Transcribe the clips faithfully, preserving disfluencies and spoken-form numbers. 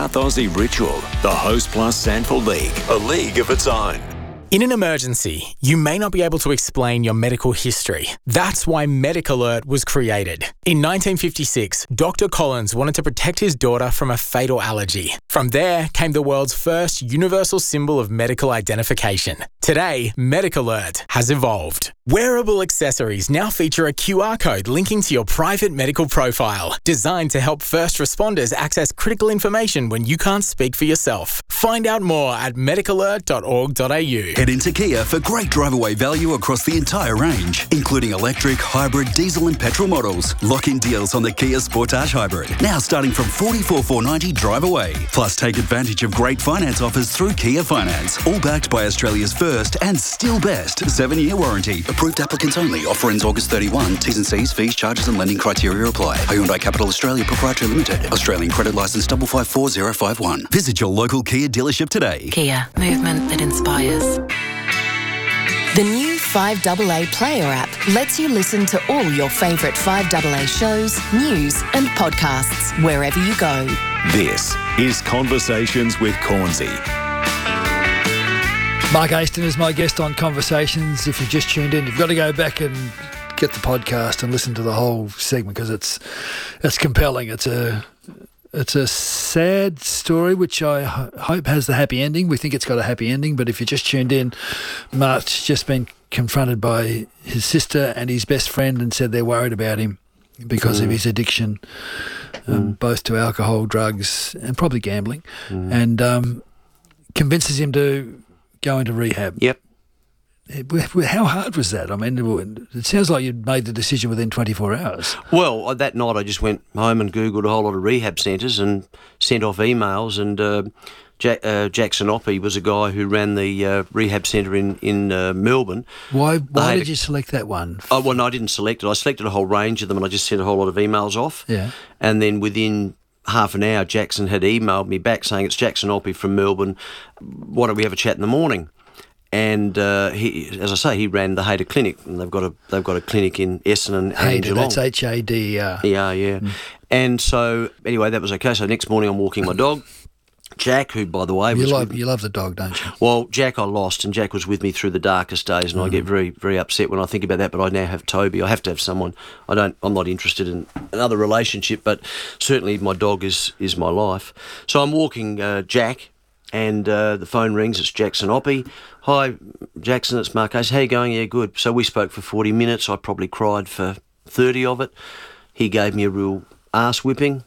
South Aussie Ritual, the Host Plus Sandford League, a league of its own. In an emergency, you may not be able to explain your medical history. That's why Medic Alert was created. In nineteen fifty-six, Doctor Collins wanted to protect his daughter from a fatal allergy. From there came the world's first universal symbol of medical identification. Today, Medic Alert has evolved. Wearable accessories now feature a Q R code linking to your private medical profile, designed to help first responders access critical information when you can't speak for yourself. Find out more at medic alert dot org dot a u. Head into Kia for great drive-away value across the entire range, including electric, hybrid, diesel and petrol models. Lock-in deals on the Kia Sportage Hybrid, now starting from forty-four thousand four hundred ninety dollars drive away. Plus, take advantage of great finance offers through Kia Finance, all backed by Australia's first and still best seven-year warranty. Approved applicants only. Offer ends August thirty-first. T's and C's, fees, charges and lending criteria apply. Hyundai Capital Australia Proprietary Limited. Australian credit licence five five four zero five one. Visit your local Kia dealership today. Kia. Movement that inspires. The new five A A Player app lets you listen to all your favourite five A A shows, news and podcasts wherever you go. This is Conversations with Cornsey. Mark Aston is my guest on Conversations. If you've just tuned in, you've got to go back and get the podcast and listen to the whole segment because it's it's compelling. It's a it's a sad story, which I ho- hope has the happy ending. We think it's got a happy ending, but if you just tuned in, Mark's just been confronted by his sister and his best friend and said they're worried about him because mm. of his addiction, um, mm. both to alcohol, drugs, and probably gambling, mm. and um, convinces him to go into rehab. Yep. How hard was that? I mean, it sounds like you'd made the decision within twenty-four hours. Well, that night I just went home and Googled a whole lot of rehab centres and sent off emails. And uh, Jack, uh, Jackson Oppie was a guy who ran the uh, rehab centre in, in uh, Melbourne. Why Why did a, you select that one? Oh, well, no, I didn't select it. I selected a whole range of them and I just sent a whole lot of emails off. Yeah. And then within half an hour, Jackson had emailed me back saying, it's Jackson Oppie from Melbourne. Why don't we have a chat in the morning? And uh, he, as I say, he ran the Hader Clinic, and they've got a they've got a clinic in Essendon and Hader, Geelong. that's H A D E R. Yeah, yeah. Mm. And so anyway, that was okay. So next morning, I'm walking my dog, Jack, who by the way you was love with, you love the dog, don't you? Well, Jack I lost, and Jack was with me through the darkest days, and mm. I get very very upset when I think about that. But I now have Toby. I have to have someone. I don't. I'm not interested in another relationship, but certainly my dog is is my life. So I'm walking uh, Jack. And uh, the phone rings, it's Jackson Oppie. Hi, Jackson, it's Mark Ace. How you going? Yeah, good. So we spoke for forty minutes. I probably cried for thirty of it. He gave me a real arse whipping.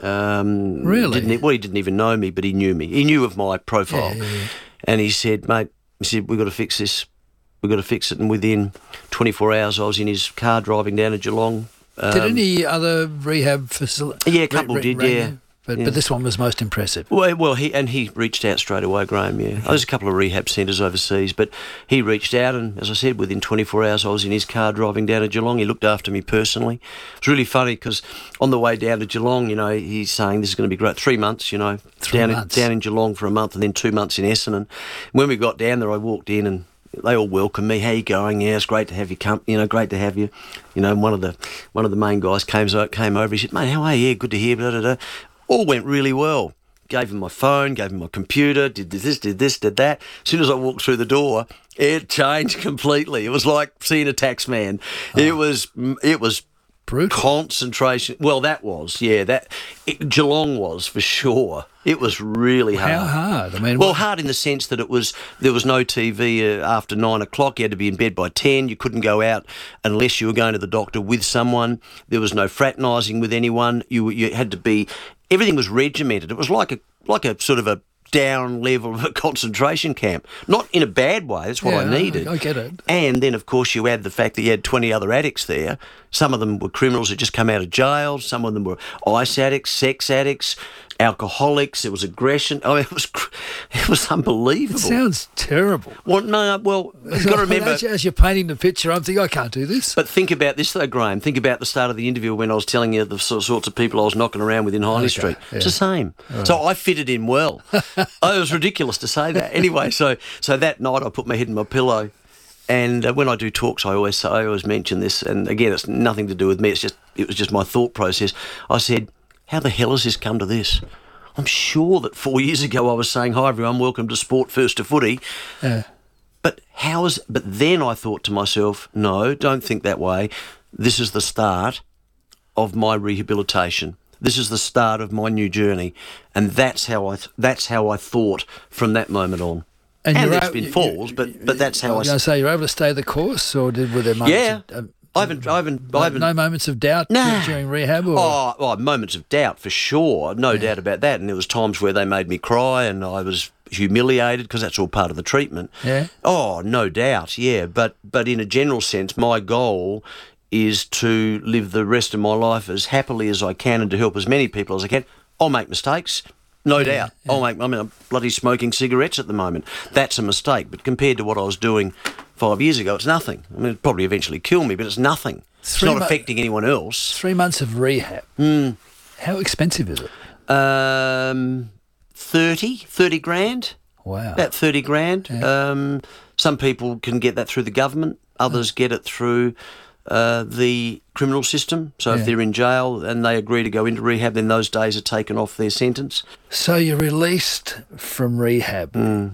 Um, really? Didn't, well, he didn't even know me, but he knew me. He knew of my profile. Yeah, yeah, yeah. And he said, mate, he said, we've got to fix this. We've got to fix it. And within twenty-four hours, I was in his car driving down to Geelong. Um, did any other rehab facility? Yeah, a couple re- re- did, yeah. You? But, yeah. but this one was most impressive. Well, well, he and he reached out straight away, Graham, yeah. There's a couple of rehab centres overseas, but he reached out and, as I said, within twenty-four hours I was in his car driving down to Geelong. He looked after me personally. It's really funny because on the way down to Geelong, you know, he's saying this is going to be great. Three months, you know, Three down, months. In, down in Geelong for a month and then two months in Essendon. When we got down there, I walked in and they all welcomed me. How you going? Yeah, it's great to have you come. You know, great to have you. You know, one of the one of the main guys came came over. He said, mate, how are you? Yeah, good to hear. Blah, blah, blah. All went really well. Gave him my phone, gave him my computer, did this, did this, did that. As soon as I walked through the door, it changed completely. It was like seeing a tax man. Oh. It was, it was brutal. Concentration. Well, that was, yeah. That it, Geelong was for sure. It was really hard. How hard? I mean, well, what? hard in the sense that it was there was no T V uh, after nine o'clock. You had to be in bed by ten. You couldn't go out unless you were going to the doctor with someone. There was no fraternising with anyone. You you had to be. Everything was regimented. It was like a like a sort of a down level of a concentration camp. Not in a bad way. That's what yeah, I needed. I get it. And then, of course, you add the fact that you had twenty other addicts there. Some of them were criminals that just come out of jail. Some of them were ice addicts, sex addicts, alcoholics. There was aggression. I mean, it was it was unbelievable. It sounds terrible. Well, no, well, you've got to remember. As, as you're painting the picture, I'm thinking, I can't do this. But think about this, though, Graham. Think about the start of the interview when I was telling you the sorts of people I was knocking around with in Highley okay, Street. yeah. It's the same. Right. So I fitted in well. Oh, it was ridiculous to say that. Anyway, so so that night I put my head in my pillow. And uh, when I do talks, I always say, I always mention this. And again, it's nothing to do with me. It's just it was just my thought process. I said, how the hell has this come to this? I'm sure that four years ago I was saying, hi everyone, welcome to Sport First to Footy. Yeah. But how is? But then I thought to myself, no, don't think that way. This is the start of my rehabilitation. This is the start of my new journey, and that's how I that's how I thought from that moment on. And, and there's been falls, but but that's how I. I was going to say, you were able to stay the course, or did were there moments? Yeah, of, uh, I haven't, I haven't, no, I haven't. No moments of doubt nah. during rehab, or oh, oh, moments of doubt for sure, no yeah. doubt about that. And there was times where they made me cry, and I was humiliated because that's all part of the treatment. Yeah. Oh, no doubt, yeah. But but in a general sense, my goal is to live the rest of my life as happily as I can and to help as many people as I can. I'll make mistakes, no yeah, doubt. Yeah. I'll make. I mean, I'm bloody smoking cigarettes at the moment. That's a mistake. But compared to what I was doing five years ago, it's nothing. I mean, it'd probably eventually kill me, but it's nothing. Three it's not mo- affecting anyone else. Three months of rehab. Mm. How expensive is it? Um, thirty, thirty grand. Wow. About thirty grand. Yeah. Um, some people can get that through the government. Others oh. get it through uh, the criminal system. So yeah. if they're in jail and they agree to go into rehab, then those days are taken off their sentence. So you're released from rehab. Mm.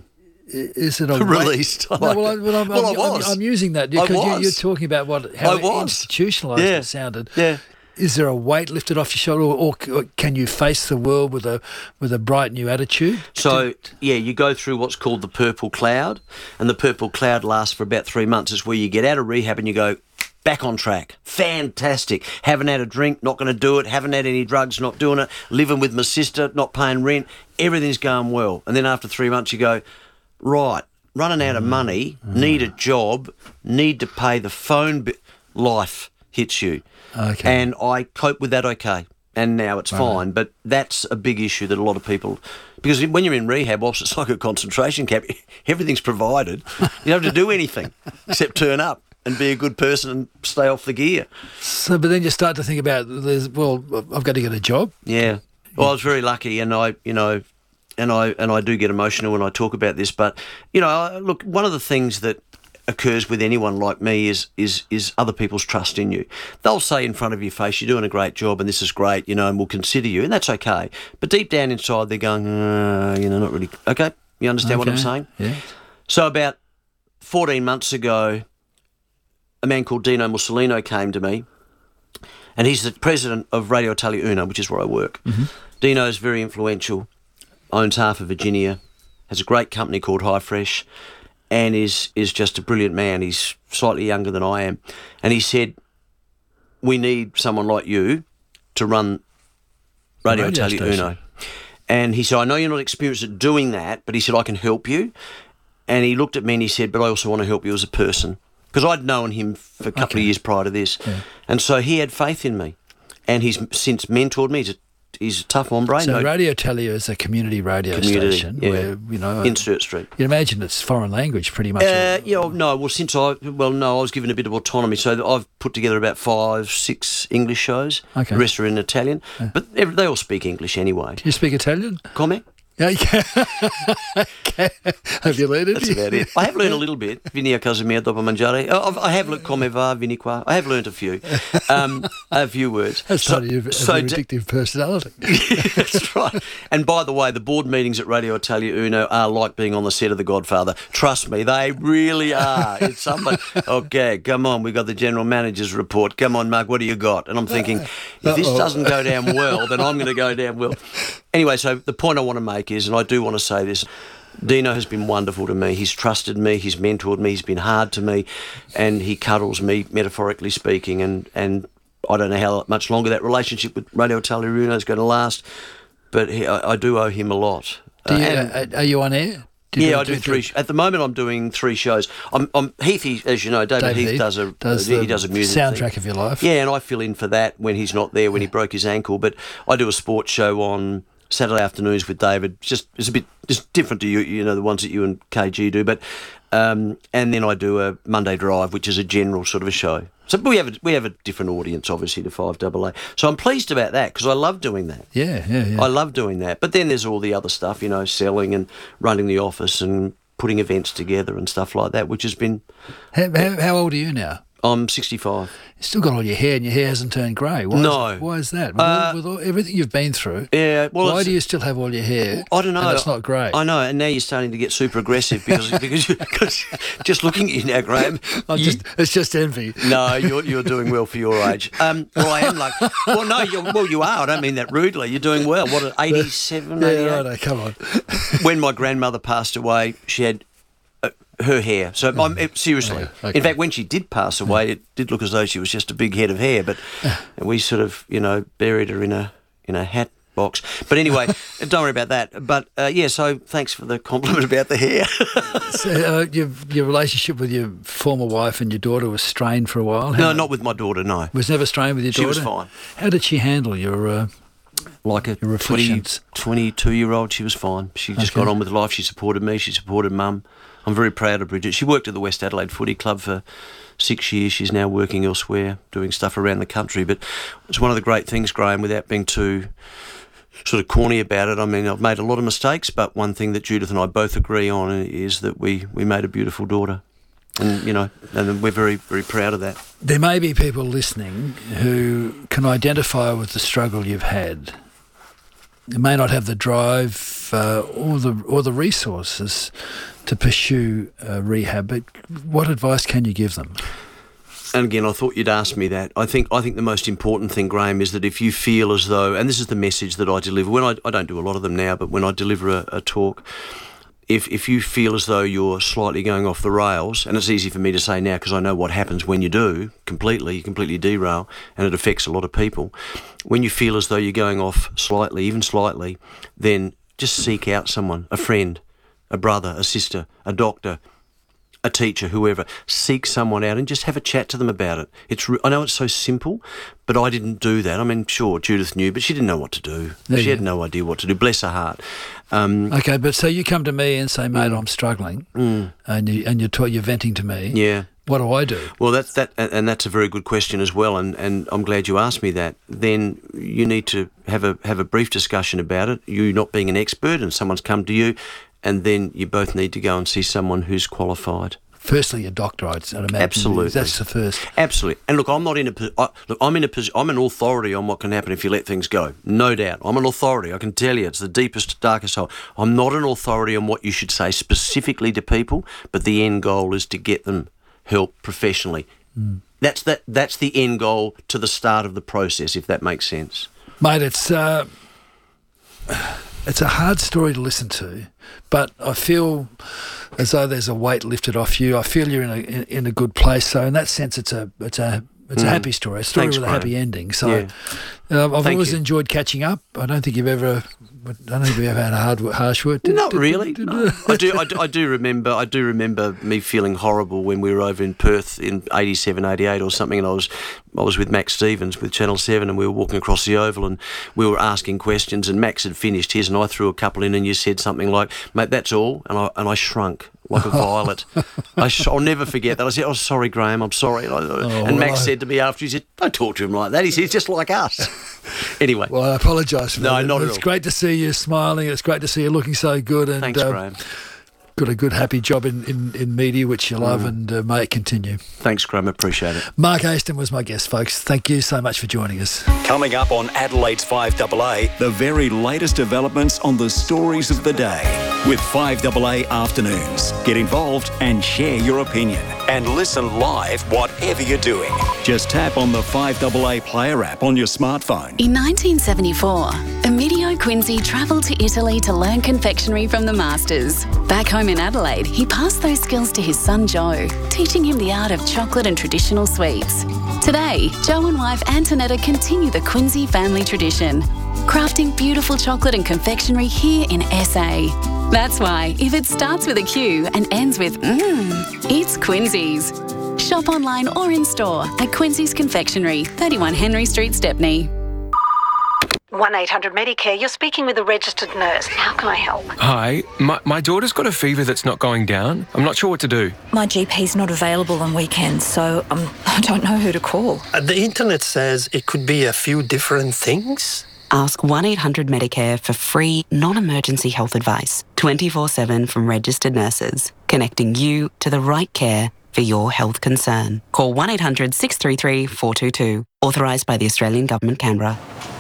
Is it a released? Way... I like no, well, I, well, I'm, well, I'm, I was. I'm, I'm using that because you, you're talking about what how institutionalised yeah. it sounded. Yeah. Is there a weight lifted off your shoulder, or, or can you face the world with a with a bright new attitude? So yeah, you go through what's called the purple cloud, and the purple cloud lasts for about three months. It's where you get out of rehab and you go back on track. Fantastic. Haven't had a drink, not going to do it. Haven't had any drugs, not doing it. Living with my sister, not paying rent. Everything's going well. And then after three months, you go, right, running out of money, mm. need a job, need to pay the phone bill. Life hits you. Okay. And I cope with that okay. And now it's right. fine. But that's a big issue that a lot of people... Because when you're in rehab, whilst it's like a concentration camp, everything's provided. You don't have to do anything except turn up and be a good person and stay off the gear. So, but then you start to think about, there's, well, I've got to get a job. Yeah. Well, I was very lucky, and I, you know, and I and I do get emotional when I talk about this. But, you know, look, one of the things that occurs with anyone like me is is is other people's trust in you. They'll say in front of your face, you're doing a great job and this is great, you know, and we'll consider you, and that's okay. But deep down inside, they're going, uh, you know, not really. Okay, you understand okay. what I'm saying? Yeah. So about fourteen months ago, a man called Dino Mussolino came to me, and he's the president of Radio Italia Uno, which is where I work. Mm-hmm. Dino is very influential, owns half of Virginia, has a great company called High Fresh, and is is just a brilliant man. He's slightly younger than I am. And he said, we need someone like you to run Radio, Radio Italia station. Uno. And he said, I know you're not experienced at doing that, but he said, I can help you. And he looked at me and he said, but I also want to help you as a person. Because I'd known him for a couple okay. of years prior to this. Yeah. And so he had faith in me. And he's since mentored me. He's a He's a tough hombre. So no. Radio Italia is a community radio community, station yeah. where, you know... in Sturt Street. You'd imagine it's foreign language pretty much. Uh, yeah, well, no, well, since I... Well, no, I was given a bit of autonomy, so I've put together about five, six English shows. Okay. The rest are in Italian. Yeah. But every, they all speak English anyway. Do you speak Italian? Come? Yeah, okay. Have you learned it? That's about it. I have learned a little bit. Vini a casa mia dopo mangiare. I've, I have learned come va, vini qua. I have learned a few. Um, a few words. That's so, part of your, so, your addictive personality. That's right. And by the way, the board meetings at Radio Italia Uno are like being on the set of The Godfather. Trust me, they really are. It's somebody, okay, come on, we got the general manager's report. Come on, Mark, what do you got? And I'm thinking, if this doesn't go down well, then I'm going to go down well. Anyway, so the point I want to make is, and I do want to say this, Dino has been wonderful to me. He's trusted me, he's mentored me, he's been hard to me, and he cuddles me, metaphorically speaking, and, and I don't know how much longer that relationship with Radio Italia Uno is going to last, but he, I, I do owe him a lot. Do you, uh, are you on air? Do yeah, I do three. Sh- at the moment, I'm doing three shows. I'm, I'm Heath, as you know, David, David Heath, Heath does a does he does a music soundtrack thing. of your life. Yeah, and I fill in for that when he's not there, when he broke his ankle. But I do a sports show on Saturday afternoons with David. Just it's a bit just different to you, you know, the ones that you and K G do. But um, and then I do a Monday Drive, which is a general sort of a show. So we have a, we have a different audience, obviously, to five double A. So I'm pleased about that because I love doing that. Yeah, yeah, yeah. I love doing that. But then there's all the other stuff, you know, selling and running the office and putting events together and stuff like that, which has been... How, how, how old are you now? I'm sixty-five. You still got all your hair, and your hair hasn't turned grey. Why No. Is, why is that? With, Uh, all, with all, everything you've been through, Yeah, well, why it's- do you still have all your hair? I don't know. And it's not grey. I know, and now you're starting to get super aggressive because because, you, because just looking at you now, Graham. I'm you- just, it's just envy. No, you're you're doing well for your age. Um, well, I am like. Well, no, you're, well you are. I don't mean that rudely. You're doing well. What, at eighty-seven, Yeah, eighty-eight? right, come on. When my grandmother passed away, she had uh, her hair. So I'm, it, seriously, Okay, okay. in fact, when she did pass away, it did look as though she was just a big head of hair. But we sort of, you know, buried her in a in a hat box. But anyway, don't worry about that. But uh, yeah, so thanks for the compliment about the hair. So, uh, your, your relationship with your former wife and your daughter was strained for a while? No, How- not with my daughter. No, Was never strained with your She daughter? was fine. How did she handle your... Uh, like a Your twenty, reflections. twenty-two-year-old, she was fine. She just Okay. got on with life. She supported me. She supported Mum. I'm very proud of Bridget. She worked at the West Adelaide Footy Club for six years. She's now working elsewhere, doing stuff around the country. But it's one of the great things, Graham, without being too sort of corny about it. I mean, I've made a lot of mistakes, but one thing that Judith and I both agree on is that we, we made a beautiful daughter. And, you know, and we're very, very proud of that. there may be people listening who can identify with the struggle you've had. They may not have the drive uh, or the or the resources to pursue uh, rehab, but what advice can you give them? And again, I thought you'd ask me that. I think I think the most important thing, Graham, is that if you feel as though, and this is the message that I deliver, when I, I don't do a lot of them now, but when I deliver a, a talk, if if you feel as though you're slightly going off the rails, and it's easy for me to say now because I know what happens when you do, completely, you completely derail, and it affects a lot of people. When you feel as though you're going off slightly, even slightly, then just seek out someone, a friend, a brother, a sister, a doctor, a teacher, whoever. Seek someone out and just have a chat to them about it. It's re- I know it's so simple, but I didn't do that. I mean, sure, Judith knew, but she didn't know what to do. Yeah, she yeah. had no idea what to do. Bless her heart. Um, Okay, but so you come to me and say, mate, I'm struggling, mm, and, you, and you're, ta- you're venting to me. yeah. What do I do? Well, that's that, and that's a very good question as well. And, and I'm glad you asked me that. Then you need to have a have a brief discussion about it. You not being an expert, and someone's come to you, and then you both need to go and see someone who's qualified. Firstly, a doctor, I'd, I'd imagine. Absolutely. That's the first. Absolutely. And look, I'm not in a po- I, look. I'm in a posi- I'm an authority on what can happen if you let things go. No doubt. I'm an authority. I can tell you, it's the deepest, darkest hole. I'm not an authority on what you should say specifically to people, but the end goal is to get them help professionally. Mm. That's that. That's the end goal to the start of the process, if that makes sense. Mate, it's uh, it's a hard story to listen to, but I feel as though there's a weight lifted off you. I feel you're in a in, in a good place. So in that sense, it's a it's a it's a Mm. happy story, a story Thanks, with a Graham. happy ending. So Yeah. uh, I've Thank always you. enjoyed catching up. I don't think you've ever, I don't think we've ever had a hard harsh word. Did- Not did- really. did- No. I do. I do. I do remember. I do remember me feeling horrible when we were over in Perth in eighty-seven, eighty-eight or something, and I was I was with Max Stevens with Channel Seven, and we were walking across the Oval, and we were asking questions, and Max had finished his, and I threw a couple in, and you said something like, "Mate, that's all," and I and I shrunk like a violet. I sh- I'll never forget that. I said, "Oh, sorry, Graham. I'm sorry." And, I, and well, Max I- said to me after, he said, "Don't talk to him like that." He said, "He's just like us." Anyway, Well, I apologise for No, that. not at It's all. great to see you smiling. It's great to see you looking so good. And thanks, uh, Graham. got a good, happy job in, in, in media, which you love, and uh, may it continue. Thanks, Graham. Appreciate it. Mark Aston was my guest, folks. Thank you so much for joining us. Coming up on Adelaide's five A A, the very latest developments on the stories of the day. With five A A Afternoons. Get involved and share your opinion. And listen live whatever you're doing. Just tap on the five A A Player app on your smartphone. In nineteen seventy-four, Emilio Quincy travelled to Italy to learn confectionery from the masters. Back home in Adelaide, he passed those skills to his son Joe, teaching him the art of chocolate and traditional sweets. Today, Joe and wife Antonetta continue the Quincy family tradition, crafting beautiful chocolate and confectionery here in S A. That's why, if it starts with a Q and ends with mmm, it's Quincy's. Shop online or in store at Quincy's Confectionery, thirty-one Henry Street, Stepney. one eight hundred Medicare, you're speaking with a registered nurse. How can I help? Hi, my, my daughter's got a fever that's not going down. I'm not sure what to do. My G P's not available on weekends, so um, I don't know who to call. Uh, the internet says it could be a few different things. Ask one eight hundred Medicare for free, non-emergency health advice, twenty-four seven from registered nurses, connecting you to the right care for your health concern. Call one eight hundred six three three four two two. Authorised by the Australian Government, Canberra.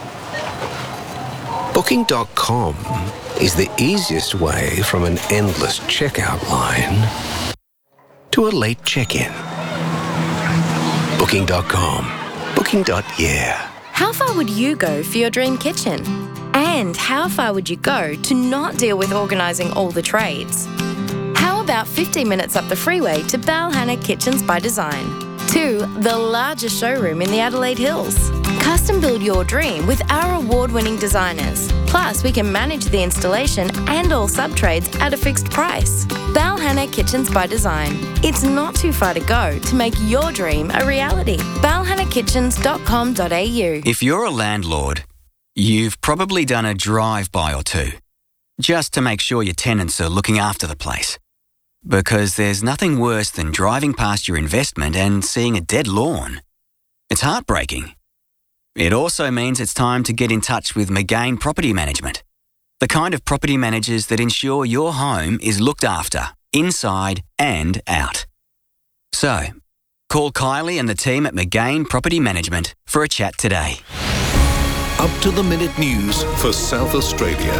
Booking dot com is the easiest way from an endless checkout line to a late check-in. Booking dot com. Booking. Yeah. How far would you go for your dream kitchen? And how far would you go to not deal with organising all the trades? How about fifteen minutes up the freeway to Balhanna Kitchens by Design? To the largest showroom in the Adelaide Hills. Custom build your dream with our award-winning designers. Plus, we can manage the installation and all sub-trades at a fixed price. Balhanna Kitchens by Design. It's not too far to go to make your dream a reality. balhanna kitchens dot com dot a u. If you're a landlord, you've probably done a drive-by or two, just to make sure your tenants are looking after the place. Because there's nothing worse than driving past your investment and seeing a dead lawn. It's heartbreaking. It also means it's time to get in touch with McGain Property Management, the kind of property managers that ensure your home is looked after, inside and out. So, call Kylie and the team at McGain Property Management for a chat today. Up to the minute news for South Australia.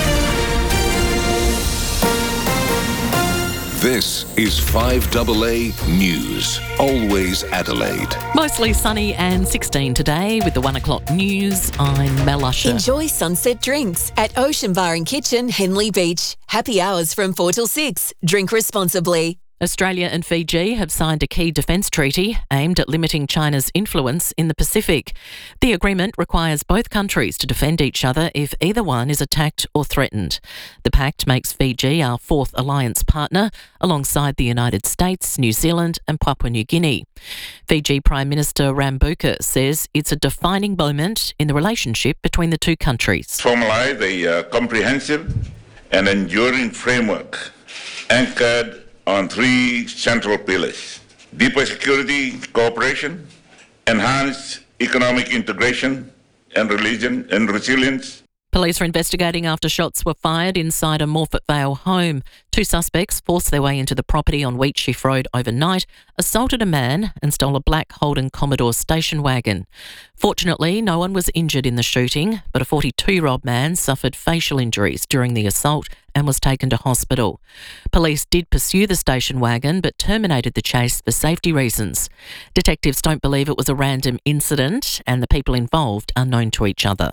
This is five A A News. Always Adelaide. Mostly sunny and sixteen today with the one o'clock news. I'm Mel Usher. Enjoy sunset drinks at Ocean Bar and Kitchen, Henley Beach. Happy hours from four till six. Drink responsibly. Australia and Fiji have signed a key defence treaty aimed at limiting China's influence in the Pacific. The agreement requires both countries to defend each other if either one is attacked or threatened. The pact makes Fiji our fourth alliance partner, alongside the United States, New Zealand and Papua New Guinea. Fiji Prime Minister Rambuka says it's a defining moment in the relationship between the two countries. Formalise a uh, comprehensive and enduring framework anchored on three central pillars: deeper security cooperation, enhanced economic integration, and religion and resilience. Police are investigating after shots were fired inside a Morphett Vale home. Two suspects forced their way into the property on Wheatsheaf Road overnight, assaulted a man and stole a black Holden Commodore station wagon. Fortunately, no one was injured in the shooting, but a forty-two-year-old man suffered facial injuries during the assault and was taken to hospital. Police did pursue the station wagon but terminated the chase for safety reasons. Detectives don't believe it was a random incident and the people involved are known to each other.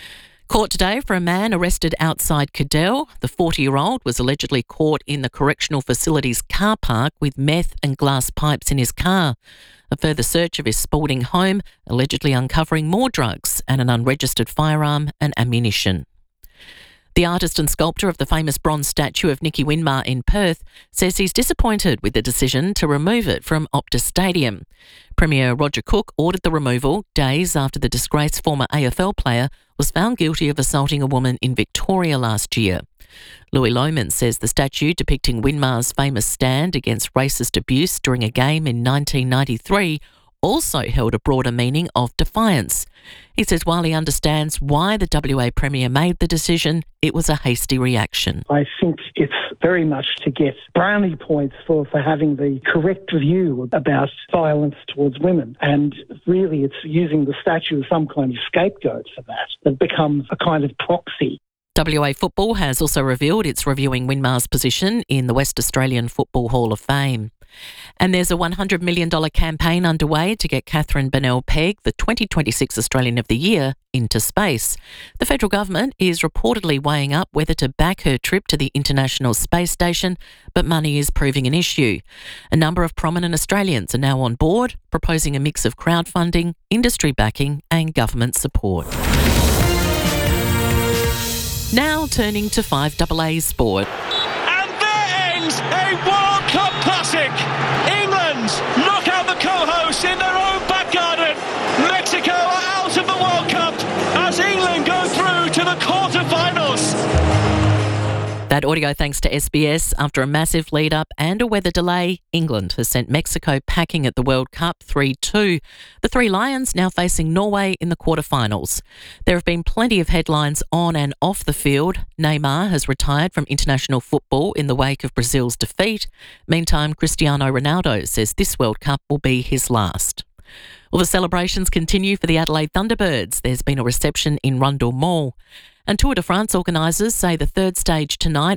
Court today for a man arrested outside Cadell. The forty-year-old was allegedly caught in the correctional facility's car park with meth and glass pipes in his car. A further search of his Spalding home allegedly uncovering more drugs and an unregistered firearm and ammunition. The artist and sculptor of the famous bronze statue of Nicky Winmar in Perth says he's disappointed with the decision to remove it from Optus Stadium. Premier Roger Cook ordered the removal days after the disgraced former A F L player was found guilty of assaulting a woman in Victoria last year. Louis Lohman says the statue depicting Winmar's famous stand against racist abuse during a game in nineteen ninety-three also held a broader meaning of defiance. He says while he understands why the W A Premier made the decision, it was a hasty reaction. I think it's very much to get brownie points for, for having the correct view about violence towards women. And really it's using the statue as some kind of scapegoat for that, that becomes a kind of proxy. W A Football has also revealed it's reviewing Winmar's position in the West Australian Football Hall of Fame. And there's a one hundred million dollars campaign underway to get Catherine Bennell-Pegg, the twenty twenty-six Australian of the Year, into space. The federal government is reportedly weighing up whether to back her trip to the International Space Station, but money is proving an issue. A number of prominent Australians are now on board, proposing a mix of crowdfunding, industry backing and government support. Now turning to five A A Sport. And there ends a World Cup classic. England knock out the co-hosts in their own back garden. Mexico are out of the World Cup as England go through to the quarter-finals. That audio thanks to S B S. After a massive lead-up and a weather delay, England has sent Mexico packing at the World Cup three two. The Three Lions now facing Norway in the quarterfinals. There have been plenty of headlines on and off the field. Neymar has retired from international football in the wake of Brazil's defeat. Meantime, Cristiano Ronaldo says this World Cup will be his last. Well, the celebrations continue for the Adelaide Thunderbirds. There's been a reception in Rundle Mall. And Tour de France organisers say the third stage tonight